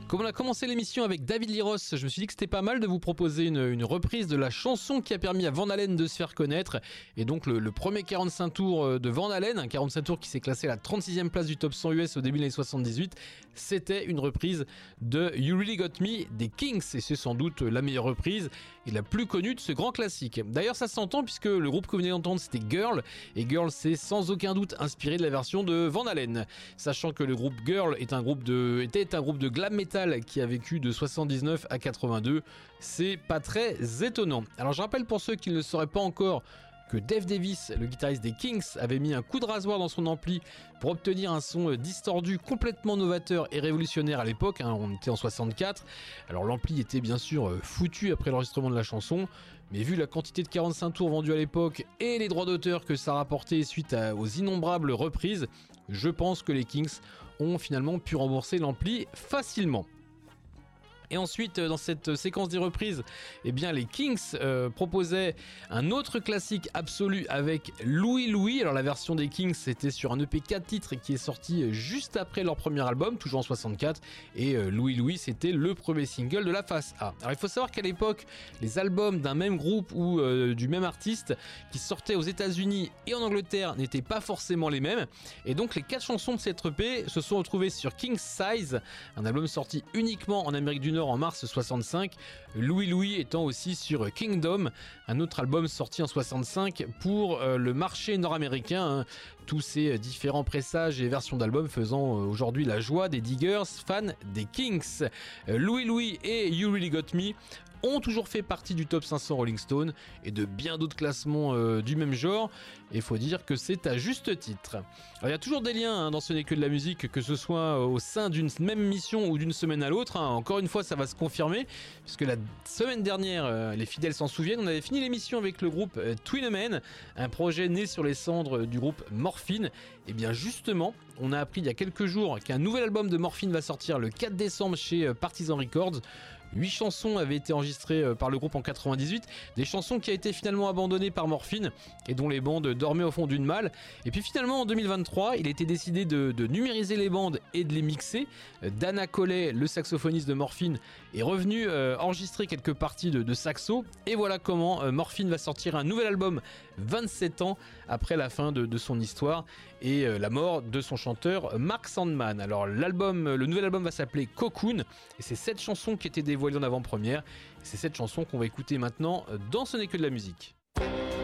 Comme on a commencé l'émission avec David Lee Roth, je me suis dit que c'était pas mal de vous proposer une reprise de la chanson qui a permis à Van Halen de se faire connaître. Et donc le premier 45 tours de Van Halen, un 45 tours qui s'est classé à la 36e place du top 100 US au début des années 78, c'était une reprise de You Really Got Me des Kings. Et c'est sans doute la meilleure reprise et la plus connue de ce grand classique. D'ailleurs ça s'entend puisque le groupe que vous venez d'entendre c'était Girl. Et Girl c'est sans aucun doute inspiré de la version de Van Halen. Sachant que le groupe Girl était un groupe de glam metal qui a vécu de 79 à 82, c'est pas très étonnant. Alors je rappelle pour ceux qui ne le sauraient pas encore que Dave Davis, le guitariste des Kings, avait mis un coup de rasoir dans son ampli pour obtenir un son distordu complètement novateur et révolutionnaire à l'époque, on était en 64. Alors l'ampli était bien sûr foutu après l'enregistrement de la chanson, mais vu la quantité de 45 tours vendus à l'époque et les droits d'auteur que ça rapportait suite aux innombrables reprises, je pense que les Kings ont finalement pu rembourser l'ampli facilement. Et ensuite, dans cette séquence des reprises, eh bien, les Kings proposaient un autre classique absolu avec Louie Louie. Alors la version des Kings, c'était sur un EP 4 titres qui est sorti juste après leur premier album, toujours en 64. Et Louie Louie, c'était le premier single de la face A. Alors il faut savoir qu'à l'époque, les albums d'un même groupe ou du même artiste qui sortaient aux États-Unis et en Angleterre n'étaient pas forcément les mêmes. Et donc les 4 chansons de cette EP se sont retrouvées sur King Size, un album sorti uniquement en Amérique du Nord en mars 65, Louie Louie étant aussi sur Kingdom, un autre album sorti en 65 pour le marché nord-américain, tous ces différents pressages et versions d'albums faisant aujourd'hui la joie des diggers fans des Kings. Louie Louie et You Really Got Me ont toujours fait partie du top 500 Rolling Stone et de bien d'autres classements du même genre, et il faut dire que c'est à juste titre. Alors, il y a toujours des liens dans Ce n'est que de la musique, que ce soit au sein d'une même mission ou d'une semaine à l'autre, encore une fois ça va se confirmer, puisque la semaine dernière, les fidèles s'en souviennent, on avait fini l'émission avec le groupe Twin Men, un projet né sur les cendres du groupe Morphine. Et bien justement, on a appris il y a quelques jours qu'un nouvel album de Morphine va sortir le 4 décembre chez Partisan Records. 8 chansons avaient été enregistrées par le groupe en 98, des chansons qui a été finalement abandonnées par Morphine et dont les bandes dormaient au fond d'une malle. Et puis finalement en 2023, il a été décidé de numériser les bandes et de les mixer. Dana Collet, le saxophoniste de Morphine, est revenu enregistrer quelques parties de saxo, et voilà comment Morphine va sortir un nouvel album 27 ans après la fin de son histoire et la mort de son chanteur Mark Sandman. Alors le nouvel album va s'appeler Cocoon, et c'est 7 chansons qui étaient dévoilées en avant-première. C'est cette chanson qu'on va écouter maintenant dans Ce n'est que de la musique.